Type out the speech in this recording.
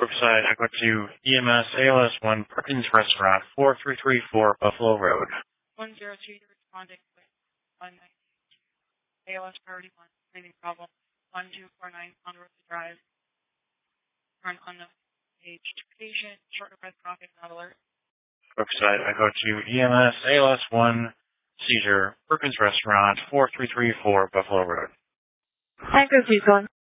Brookside, I go to EMS ALS1 Perkins Restaurant, 4334 Buffalo Road. 102 responding with 190. ALS priority 1, breathing problem. 1249 Ponderosa Drive. Current unknown. Aged patient, short of breath, coughing, not alert. Brookside, I go to EMS ALS1 Seizure, Perkins Restaurant, 4334 Buffalo Road. Thank you, please go on.